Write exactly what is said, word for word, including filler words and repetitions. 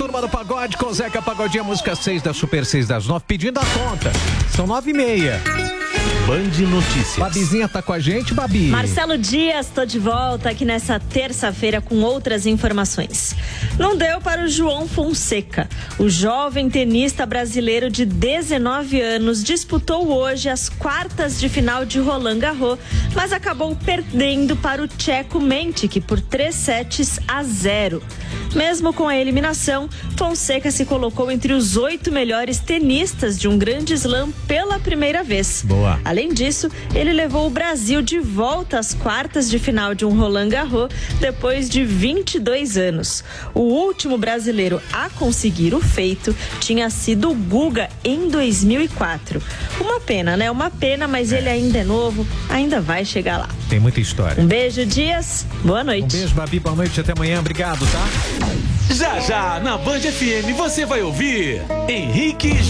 Turma do Pagode com Zeca Pagodinho, música seis da Super seis das nove, pedindo a conta. São nove e meia. Band Notícias. Babizinha tá com a gente, Babi? Marcelo Dias, tô de volta aqui nessa terça-feira com outras informações. Não deu para o João Fonseca. O jovem tenista brasileiro de dezenove anos disputou hoje as quartas de final de Roland Garros, mas acabou perdendo para o tcheco Mentic por três sets a zero. Mesmo com a eliminação, Fonseca se colocou entre os oito melhores tenistas de um grande slam pela primeira vez. Boa. Além disso, ele levou o Brasil de volta às quartas de final de um Roland Garros depois de vinte e dois anos. O último brasileiro a conseguir o feito tinha sido o Guga em dois mil e quatro. Uma pena, né? Uma pena, mas ele ainda é novo, ainda vai chegar lá. Tem muita história. Um beijo, Dias. Boa noite. Um beijo, Babi. Boa noite. Até amanhã. Obrigado, tá? Já, já, na Band F M você vai ouvir Henrique